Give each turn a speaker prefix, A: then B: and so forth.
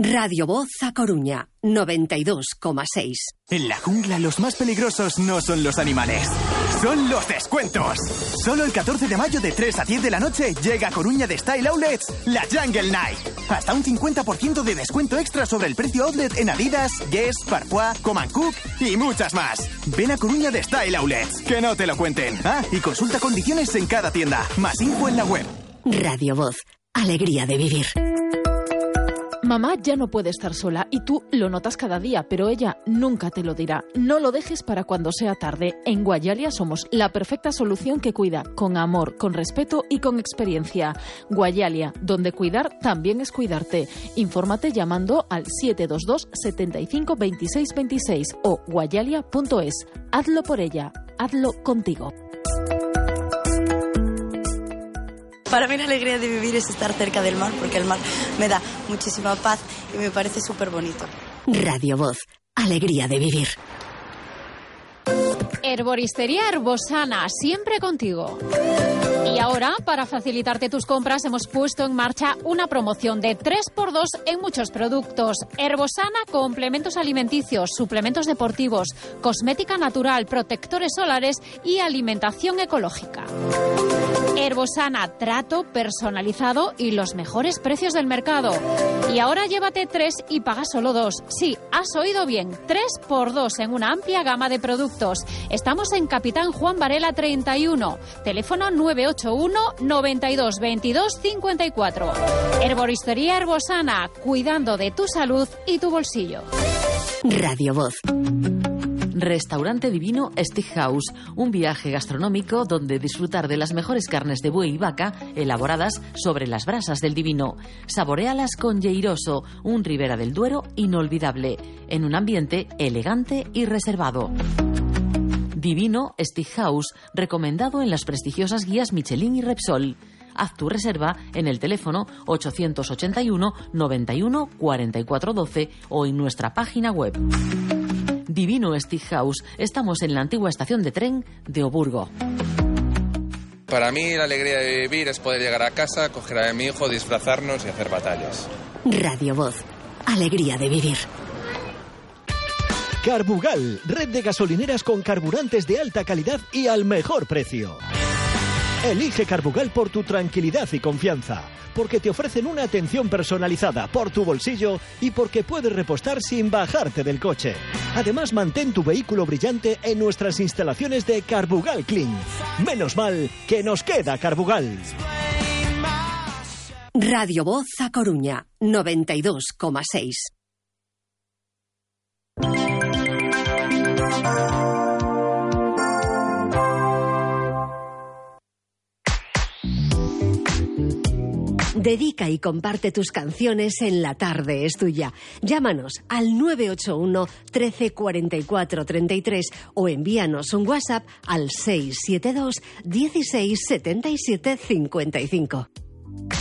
A: Radio Voz A Coruña, 92,6.
B: En la jungla los más peligrosos no son los animales, son los descuentos. Solo el 14 de mayo de 3 a 10 de la noche llega a Coruña de Style Outlets la Jungle Night. Hasta un 50% de descuento extra sobre el precio outlet en Adidas, Guess, Parfois, Command Cook y muchas más. Ven a Coruña de Style Outlets, que no te lo cuenten. Y consulta condiciones en cada tienda. Más info en la web.
A: Radio Voz, alegría de vivir.
C: Mamá ya no puede estar sola y tú lo notas cada día, pero ella nunca te lo dirá. No lo dejes para cuando sea tarde. En Guayalia somos la perfecta solución que cuida con amor, con respeto y con experiencia. Guayalia, donde cuidar también es cuidarte. Infórmate llamando al 722 75 26 26 o guayalia.es. Hazlo por ella, hazlo contigo.
D: Para mí la alegría de vivir es estar cerca del mar, porque el mar me da muchísima paz y me parece súper bonito.
A: Radio Voz, alegría de vivir.
E: Herboristería Herbosana, siempre contigo. Y ahora, para facilitarte tus compras, hemos puesto en marcha una promoción de 3x2 en muchos productos. Herbosana, complementos alimenticios, suplementos deportivos, cosmética natural, protectores solares y alimentación ecológica. Herbosana, trato personalizado y los mejores precios del mercado. Y ahora llévate 3 y paga solo 2. Sí, has oído bien, 3x2 en una amplia gama de productos. Estamos en Capitán Juan Varela 31, teléfono 981 92 22 54. Herboristería Herbosana, cuidando de tu salud y tu bolsillo.
A: Radio Voz.
F: Restaurante Divino Steakhouse, un viaje gastronómico donde disfrutar de las mejores carnes de buey y vaca elaboradas sobre las brasas del Divino. Saboréalas con Lleiroso, un Ribera del Duero inolvidable, en un ambiente elegante y reservado. Divino Steakhouse, recomendado en las prestigiosas guías Michelin y Repsol. Haz tu reserva en el teléfono 881 91 44 12 o en nuestra página web. Divino Steakhouse. Estamos en la antigua estación de tren de Oburgo.
G: Para mí la alegría de vivir es poder llegar a casa, coger a mi hijo, disfrazarnos y hacer batallas.
A: Radio Voz, alegría de vivir.
H: Carbugal, red de gasolineras con carburantes de alta calidad y al mejor precio. Elige Carbugal por tu tranquilidad y confianza, porque te ofrecen una atención personalizada por tu bolsillo y porque puedes repostar sin bajarte del coche. Además, mantén tu vehículo brillante en nuestras instalaciones de Carbugal Clean. Menos mal que nos queda Carbugal.
A: Radio Voz A Coruña, 92,6. Dedica y comparte tus canciones en La Tarde es Tuya. Llámanos al 981 13 44 33 o envíanos un WhatsApp al 672 16 77 55.